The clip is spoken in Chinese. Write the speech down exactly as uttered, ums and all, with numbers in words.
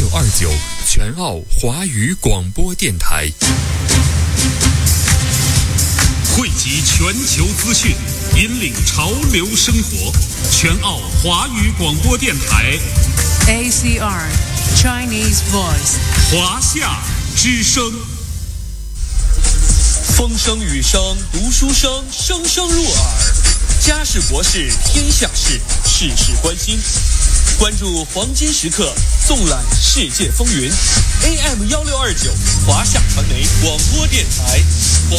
二九，全澳华语广播电台， 汇集全球资讯，引领潮流生活。全澳华语广播电台 A C R Chinese Voice， 华夏之声。 风声雨声读书声，声声入耳。家事国事天下事，事事关心。关注黄金时刻，纵览世界风云。A M 一六二九，华夏传媒广播电台，华